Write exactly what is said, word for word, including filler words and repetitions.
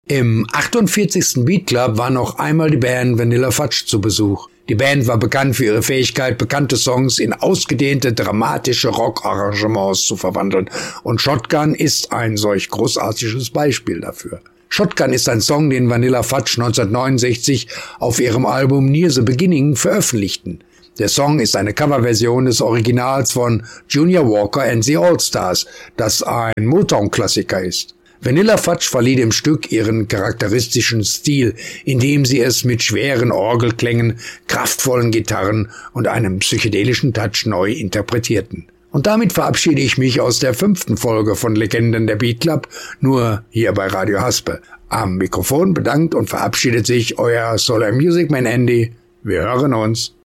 Im achtundvierzigsten Beat Club war noch einmal die Band Vanilla Fudge zu Besuch. Die Band war bekannt für ihre Fähigkeit, bekannte Songs in ausgedehnte, dramatische Rock-Arrangements zu verwandeln. Und Shotgun ist ein solch großartiges Beispiel dafür. Shotgun ist ein Song, den Vanilla Fudge neunzehnhundertneunundsechzig auf ihrem Album Near the Beginning veröffentlichten. Der Song ist eine Coverversion des Originals von Junior Walker and the All-Stars, das ein Motown-Klassiker ist. Vanilla Fudge verlieh dem Stück ihren charakteristischen Stil, indem sie es mit schweren Orgelklängen, kraftvollen Gitarren und einem psychedelischen Touch neu interpretierten. Und damit verabschiede ich mich aus der fünften Folge von Legenden der Beat Club, nur hier bei Radio Haspe. Am Mikrofon bedankt und verabschiedet sich euer Solar Music Man Andy. Wir hören uns.